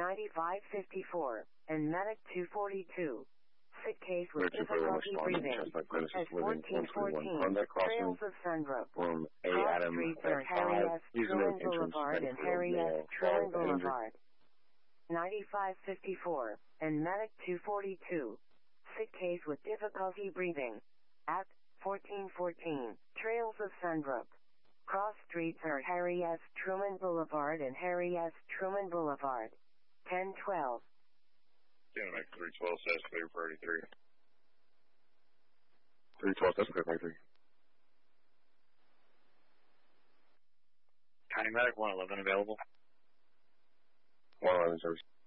9554, and medic 242. Sick case with difficulty breathing at 1414, Trails of Sunbrook. Cross streets are Harry S. Truman Boulevard and Harry S. Truman Boulevard. 9554, and medic 242. Sick case with difficulty breathing at 1414, Trails of Sunbrook. Cross streets are Harry S. Truman Boulevard and Harry S. Truman Boulevard. 1012. Dynamic 312 says clear for 83. 312 says clear for 83. County Medic 111 available. 111 service.